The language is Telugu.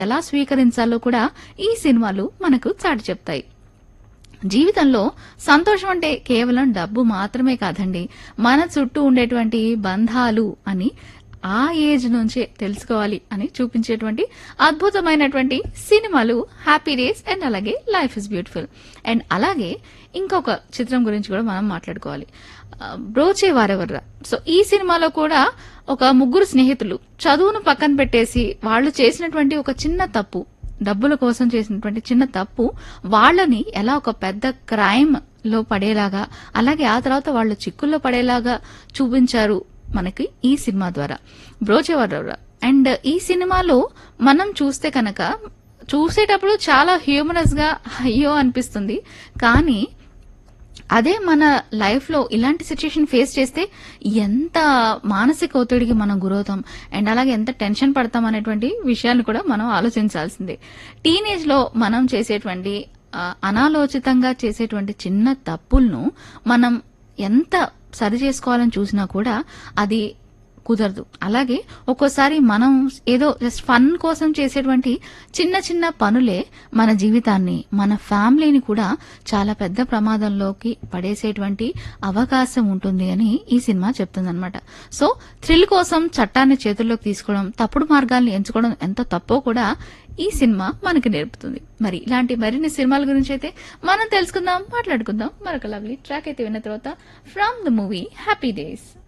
ఎలా స్వీకరించాలో కూడా ఈ సినిమాలు మనకు చాటి చెప్తాయి. జీవితంలో సంతోషం అంటే కేవలం డబ్బు మాత్రమే కాదండి, మన చుట్టూ ఉండేటువంటి బంధాలు అని ఆ ఏజ్ నుంచే తెలుసుకోవాలి అని చూపించేటువంటి అద్భుతమైనటువంటి సినిమాలు హ్యాపీ డేస్ అండ్ అలాగే లైఫ్ ఇస్ బ్యూటిఫుల్. అండ్ అలాగే ఇంకొక చిత్రం గురించి కూడా మనం మాట్లాడుకోవాలి, బ్రోచే వారెవర్రా. సో ఈ సినిమాలో కూడా ఒక ముగ్గురు స్నేహితులు చదువును పక్కన పెట్టేసి వాళ్ళు చేసినటువంటి ఒక చిన్న తప్పు, డబ్బుల కోసం చేసినటువంటి చిన్న తప్పు వాళ్ళని ఎలా ఒక పెద్ద క్రైమ్ లో పడేలాగా, అలాగే ఆ తర్వాత వాళ్ళు చిక్కుల్లో పడేలాగా చూపించారు మనకి ఈ సినిమా ద్వారా, బ్రోచేవారెవర్రా. అండ్ ఈ సినిమాలో మనం చూస్తే కనుక చూసేటప్పుడు చాలా హ్యూమరస్ గా అయ్యో అనిపిస్తుంది, కానీ అదే మన లైఫ్ లో ఇలాంటి సిచ్యుయేషన్ ఫేస్ చేస్తే ఎంత మానసిక ఒత్తిడికి మనం గురవుతాం అండ్ అలాగే ఎంత టెన్షన్ పడతాం అనేటువంటి విషయాన్ని కూడా మనం ఆలోచించాల్సిందే. టీనేజ్ లో మనం చేసేటువంటి అనాలోచితంగా చేసేటువంటి చిన్న తప్పులను మనం ఎంత సరి చేసుకోవాలని చూసినా కూడా అది కుదరదు. అలాగే ఒక్కోసారి మనం ఏదో జస్ట్ ఫన్ కోసం చేసేటువంటి చిన్న చిన్న పనులే మన జీవితాన్ని, మన ఫ్యామిలీని కూడా చాలా పెద్ద ప్రమాదంలోకి పడేసేటువంటి అవకాశం ఉంటుంది అని ఈ సినిమా చెప్తుందన్నమాట. సో థ్రిల్ కోసం చట్టాన్ని చేతుల్లోకి తీసుకోవడం, తప్పుడు మార్గాల్ని ఎంచుకోవడం ఎంత తప్పో కూడా ఈ సినిమా మనకి నేర్పుతుంది. మరి ఇలాంటి మరిన్ని సినిమాల గురించి అయితే మనం తెలుసుకుందాం, మాట్లాడుకుందాం. మరొక లవ్లీ ట్రాక్ అయితే విన్న తర్వాత from the movie happy days.